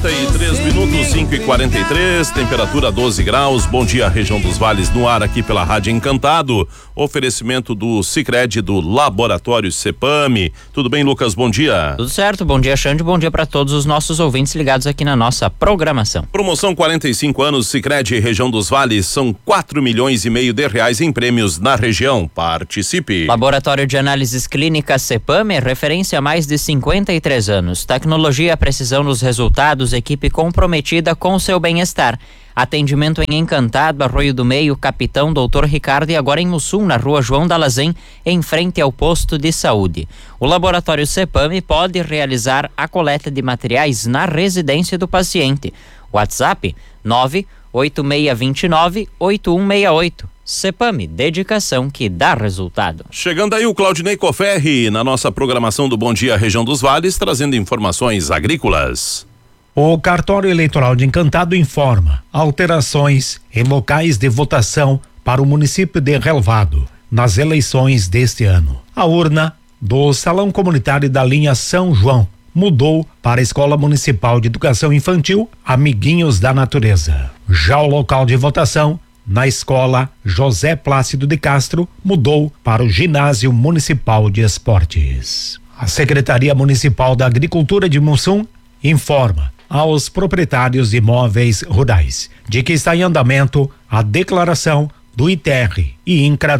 3 minutos, 5h43, temperatura 12 graus. Bom dia, região dos Vales no ar aqui pela Rádio Encantado. Oferecimento do Sicredi, do Laboratório Cepame. Tudo bem, Lucas? Bom dia. Tudo certo, bom dia, Xande, bom dia para todos os nossos ouvintes ligados aqui na nossa programação. Promoção 45 anos Sicredi, região dos Vales, são 4,5 milhões de reais em prêmios na região. Participe. Laboratório de Análises Clínicas Cepame, referência há mais de 53 anos. Tecnologia, precisão nos resultados, equipe comprometida com o seu bem-estar. Atendimento em Encantado, Arroio do Meio, Capitão Dr. Ricardo e agora em Mussum, na Rua João Dalazen, em frente ao posto de saúde. O Laboratório Cepame pode realizar a coleta de materiais na residência do paciente. WhatsApp 98629-8168. Cepame, dedicação que dá resultado. Chegando aí o Claudinei Coferri na nossa programação do Bom Dia Região dos Vales, trazendo informações agrícolas. O cartório eleitoral de Encantado informa alterações em locais de votação para o município de Relvado nas eleições deste ano. A urna do Salão Comunitário da linha São João mudou para a Escola Municipal de Educação Infantil Amiguinhos da Natureza. Já o local de votação na Escola José Plácido de Castro mudou para o Ginásio Municipal de Esportes. A Secretaria Municipal da Agricultura de Mussum informa aos proprietários de imóveis rurais de que está em andamento a declaração do ITR e INCRA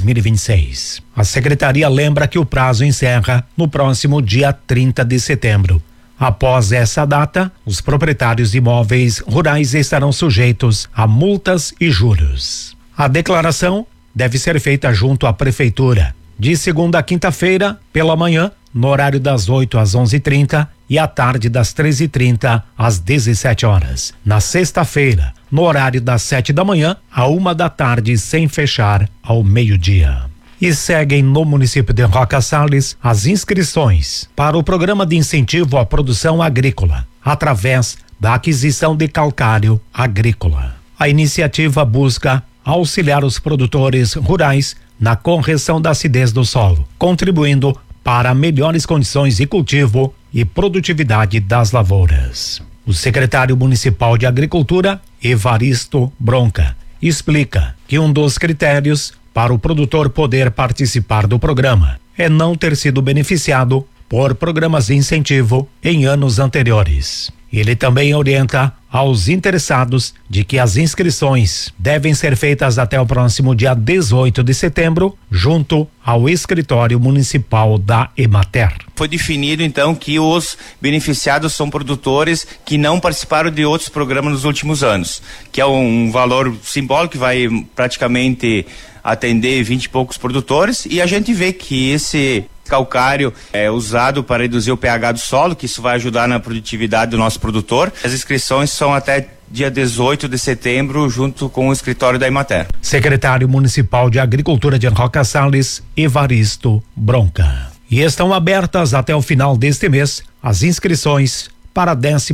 2026. A secretaria lembra que o prazo encerra no próximo dia 30 de setembro. Após essa data, os proprietários de imóveis rurais estarão sujeitos a multas e juros. A declaração deve ser feita junto à prefeitura de segunda a quinta-feira pela manhã, no horário das 8 às 11h30 e à tarde das 13h30 às 17 horas. Na sexta-feira, no horário das 7 da manhã à 1 da tarde, sem fechar ao meio-dia. E seguem no município de Roca Salles as inscrições para o programa de incentivo à produção agrícola, através da aquisição de calcário agrícola. A iniciativa busca auxiliar os produtores rurais na correção da acidez do solo, contribuindo para melhores condições de cultivo e produtividade das lavouras. O secretário municipal de Agricultura, Evaristo Bronca, explica que um dos critérios para o produtor poder participar do programa é não ter sido beneficiado por programas de incentivo em anos anteriores. Ele também orienta aos interessados de que as inscrições devem ser feitas até o próximo dia 18 de setembro, junto ao escritório municipal da Emater. Foi definido então que os beneficiados são produtores que não participaram de outros programas nos últimos anos, que é um valor simbólico que vai praticamente atender 20 e poucos produtores, e a gente vê que esse calcário é usado para reduzir o pH do solo, que isso vai ajudar na produtividade do nosso produtor. As inscrições são até dia 18 de setembro, junto com o escritório da Emater. Secretário Municipal de Agricultura de Roca Salles, Evaristo Bronca. E estão abertas até o final deste mês as inscrições para a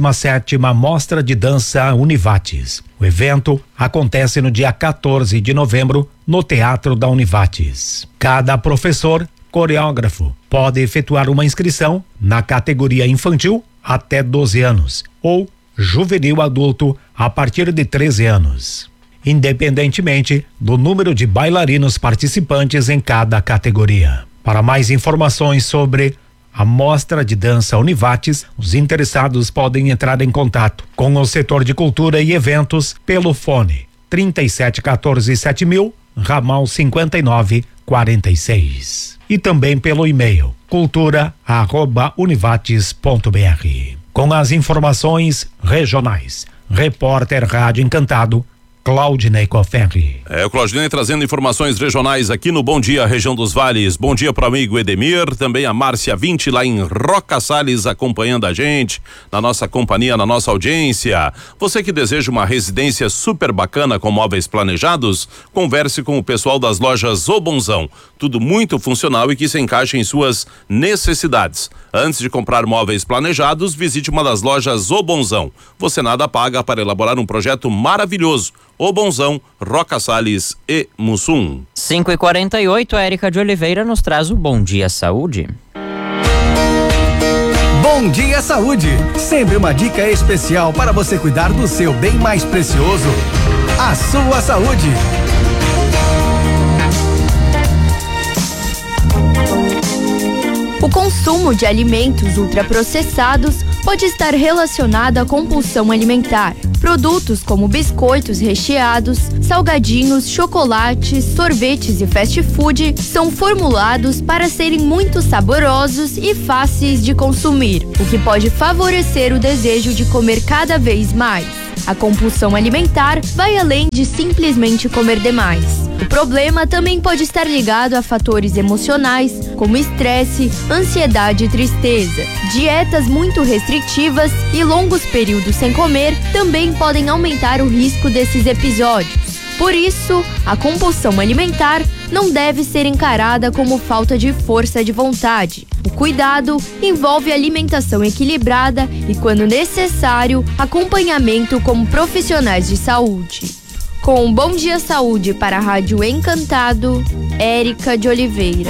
17ª Mostra de Dança Univates. O evento acontece no dia 14 de novembro no Teatro da Univates. Cada professor coreógrafo pode efetuar uma inscrição na categoria infantil até 12 anos ou juvenil adulto a partir de 13 anos, independentemente do número de bailarinos participantes em cada categoria. Para mais informações sobre a Mostra de Dança Univates, os interessados podem entrar em contato com o setor de cultura e eventos pelo fone 3714-7000, ramal 5946. E também pelo e-mail cultura@univates.br. Com as informações regionais, repórter Rádio Encantado, Claudinei Coferri. O Claudinei trazendo informações regionais aqui no Bom Dia Região dos Vales. Bom dia pro amigo Edemir, também a Márcia 20 lá em Roca Salles acompanhando a gente, na nossa companhia, na nossa audiência. Você que deseja uma residência super bacana com móveis planejados, converse com o pessoal das lojas O Bonzão. Tudo muito funcional e que se encaixa em suas necessidades. Antes de comprar móveis planejados, visite uma das lojas O Bonzão. Você nada paga para elaborar um projeto maravilhoso. O Bonzão, Roca Salles e Mussum. 5h48, a Érica de Oliveira nos traz o Bom Dia Saúde. Bom Dia Saúde, sempre uma dica especial para você cuidar do seu bem mais precioso, a sua saúde. O consumo de alimentos ultraprocessados pode estar relacionado à compulsão alimentar. Produtos como biscoitos recheados, salgadinhos, chocolates, sorvetes e fast food são formulados para serem muito saborosos e fáceis de consumir, o que pode favorecer o desejo de comer cada vez mais. A compulsão alimentar vai além de simplesmente comer demais. O problema também pode estar ligado a fatores emocionais, como estresse, ansiedade e tristeza. Dietas muito restritivas e longos períodos sem comer também podem aumentar o risco desses episódios. Por isso, a compulsão alimentar não deve ser encarada como falta de força de vontade. O cuidado envolve alimentação equilibrada e, quando necessário, acompanhamento com profissionais de saúde. Com Bom Dia Saúde para a Rádio Encantado, Érica de Oliveira.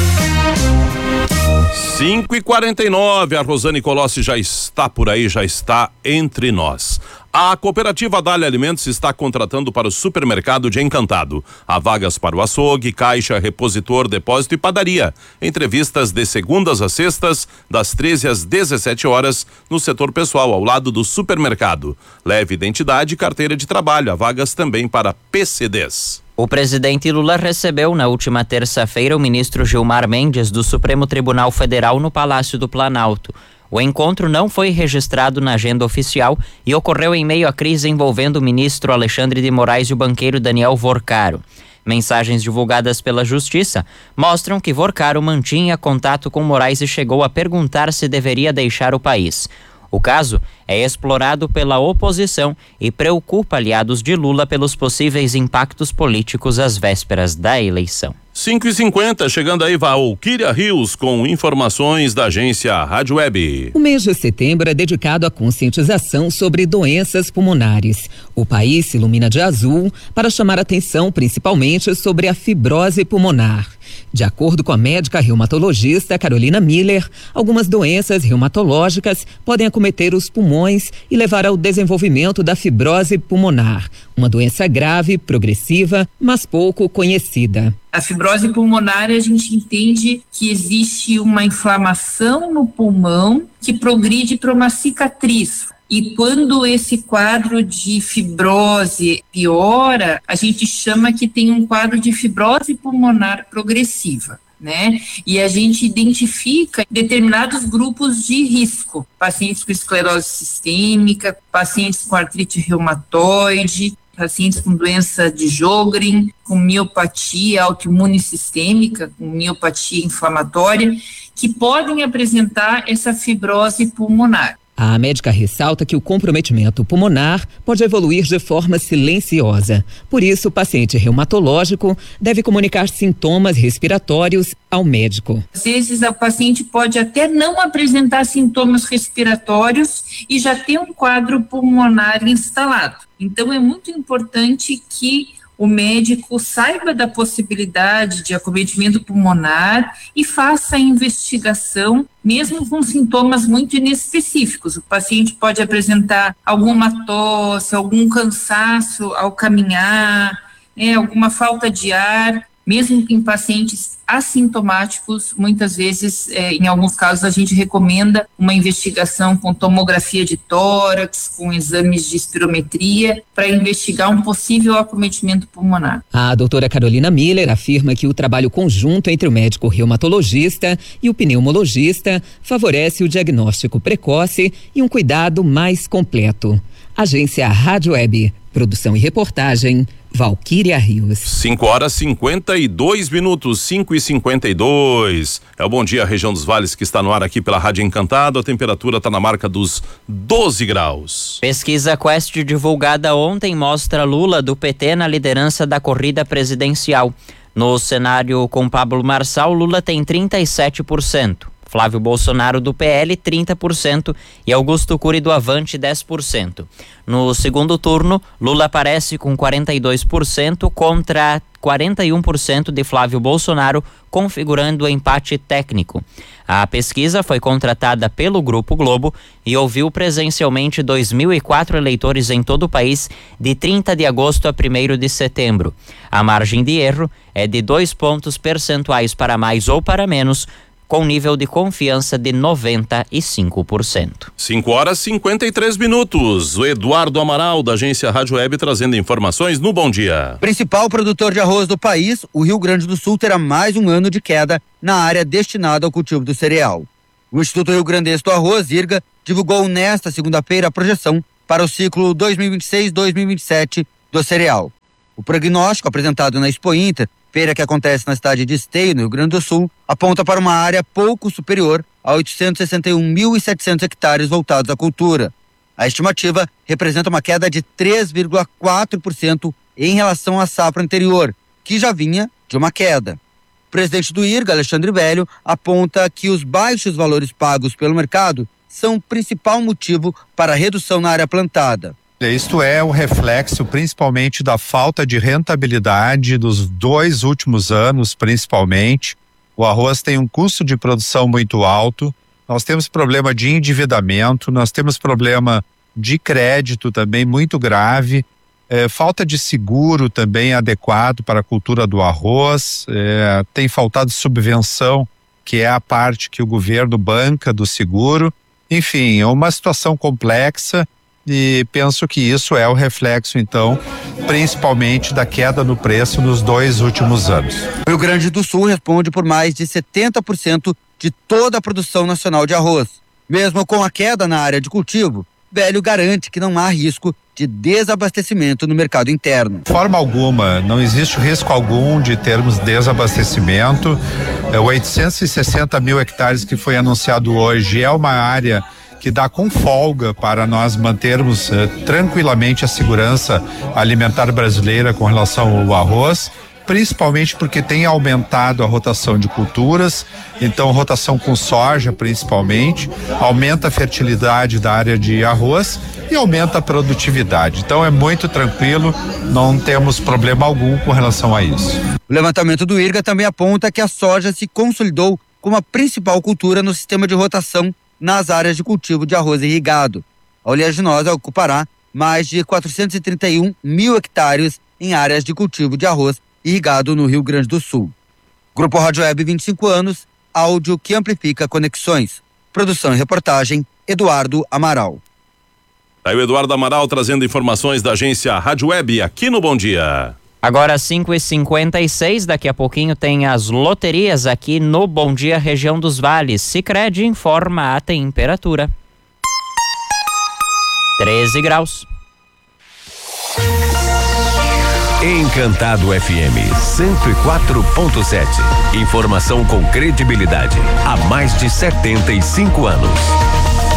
5h49, a Rosane Colossi já está por aí, já está entre nós. A cooperativa Dália Alimentos está contratando para o supermercado de Encantado. Há vagas para o açougue, caixa, repositor, depósito e padaria. Entrevistas de segundas a sextas, das 13 às 17 horas, no setor pessoal, ao lado do supermercado. Leve identidade e carteira de trabalho. Há vagas também para PCDs. O presidente Lula recebeu na última terça-feira o ministro Gilmar Mendes do Supremo Tribunal Federal no Palácio do Planalto. O encontro não foi registrado na agenda oficial e ocorreu em meio à crise envolvendo o ministro Alexandre de Moraes e o banqueiro Daniel Vorcaro. Mensagens divulgadas pela Justiça mostram que Vorcaro mantinha contato com Moraes e chegou a perguntar se deveria deixar o país. O caso é explorado pela oposição e preocupa aliados de Lula pelos possíveis impactos políticos às vésperas da eleição. 5h50, chegando aí Valquíria Rios com informações da agência Rádio Web. O mês de setembro é dedicado à conscientização sobre doenças pulmonares. O país se ilumina de azul para chamar atenção principalmente sobre a fibrose pulmonar. De acordo com a médica reumatologista Carolina Miller, algumas doenças reumatológicas podem acometer os pulmões e levar ao desenvolvimento da fibrose pulmonar, uma doença grave, progressiva, mas pouco conhecida. A fibrose pulmonar, a gente entende que existe uma inflamação no pulmão que progride para uma cicatriz. E quando esse quadro de fibrose piora, a gente chama que tem um quadro de fibrose pulmonar progressiva, né? E a gente identifica determinados grupos de risco, pacientes com esclerose sistêmica, pacientes com artrite reumatoide, pacientes com doença de Sjögren, com miopatia autoimune sistêmica, com miopatia inflamatória, que podem apresentar essa fibrose pulmonar. A médica ressalta que o comprometimento pulmonar pode evoluir de forma silenciosa. Por isso, o paciente reumatológico deve comunicar sintomas respiratórios ao médico. Às vezes, o paciente pode até não apresentar sintomas respiratórios e já ter um quadro pulmonar instalado. Então, é muito importante que o médico saiba da possibilidade de acometimento pulmonar e faça a investigação, mesmo com sintomas muito inespecíficos. O paciente pode apresentar alguma tosse, algum cansaço ao caminhar, alguma falta de ar, mesmo em pacientes assintomáticos. Muitas vezes, em alguns casos, a gente recomenda uma investigação com tomografia de tórax, com exames de espirometria, para investigar um possível acometimento pulmonar. A doutora Carolina Miller afirma que o trabalho conjunto entre o médico reumatologista e o pneumologista favorece o diagnóstico precoce e um cuidado mais completo. Agência Rádio Web, produção e reportagem, Valquíria Rios. 5h52, 5h52. É o Bom Dia Região dos Vales que está no ar aqui pela Rádio Encantado. A temperatura está na marca dos 12 graus. Pesquisa Quest divulgada ontem mostra Lula do PT na liderança da corrida presidencial. No cenário com Pablo Marçal, Lula tem 37%. Flávio Bolsonaro do PL 30% e Augusto Cury do Avante 10%. No segundo turno, Lula aparece com 42% contra 41% de Flávio Bolsonaro, configurando o empate técnico. A pesquisa foi contratada pelo Grupo Globo e ouviu presencialmente 2.004 eleitores em todo o país de 30 de agosto a 1º de setembro. A margem de erro é de 2 pontos percentuais para mais ou para menos, com nível de confiança de 95%. 5h53. O Eduardo Amaral, da agência Rádio Web, trazendo informações no Bom Dia. Principal produtor de arroz do país, o Rio Grande do Sul terá mais um ano de queda na área destinada ao cultivo do cereal. O Instituto Rio Grandense do Arroz, IRGA, divulgou nesta segunda-feira a projeção para o ciclo 2026-2027 do cereal. O prognóstico apresentado na Expo Inter, feira que acontece na cidade de Esteio, no Rio Grande do Sul, aponta para uma área pouco superior a 861.700 hectares voltados à cultura. A estimativa representa uma queda de 3,4% em relação à safra anterior, que já vinha de uma queda. O presidente do IRGA, Alexandre Velho, aponta que os baixos valores pagos pelo mercado são o principal motivo para a redução na área plantada. Isto é o reflexo principalmente da falta de rentabilidade dos 2 últimos anos, principalmente. O arroz tem um custo de produção muito alto, nós temos problema de endividamento, nós temos problema de crédito também muito grave, falta de seguro também adequado para a cultura do arroz, tem faltado subvenção, que é a parte que o governo banca do seguro. Enfim, é uma situação complexa. E penso que isso é o reflexo, então, principalmente da queda no preço nos 2 últimos anos. O Rio Grande do Sul responde por mais de 70% de toda a produção nacional de arroz. Mesmo com a queda na área de cultivo, Velho garante que não há risco de desabastecimento no mercado interno. De forma alguma, não existe risco algum de termos desabastecimento. 860 mil hectares que foi anunciado hoje é uma área que dá com folga para nós mantermos tranquilamente a segurança alimentar brasileira com relação ao arroz, principalmente porque tem aumentado a rotação de culturas, então rotação com soja principalmente, aumenta a fertilidade da área de arroz e aumenta a produtividade. Então é muito tranquilo, não temos problema algum com relação a isso. O levantamento do IRGA também aponta que a soja se consolidou como a principal cultura no sistema de rotação nas áreas de cultivo de arroz irrigado. A oleaginosa ocupará mais de 431 mil hectares em áreas de cultivo de arroz irrigado no Rio Grande do Sul. Grupo Rádio Web, 25 anos, áudio que amplifica conexões. Produção e reportagem, Eduardo Amaral. Aí o Eduardo Amaral trazendo informações da agência Rádio Web aqui no Bom Dia. Agora 5h56, daqui a pouquinho tem as loterias aqui no Bom Dia Região dos Vales. Sicredi informa a temperatura. 13 graus. Encantado FM 104.7. Informação com credibilidade há mais de 75 anos.